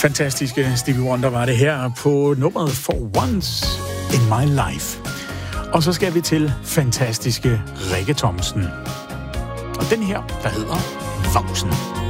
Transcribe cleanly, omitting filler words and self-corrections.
Fantastiske Stevie Wonder var det her på nummeret For Once in My Life. Og så skal vi til fantastiske Rikke Thomsen. Og den her, der hedder Voksen.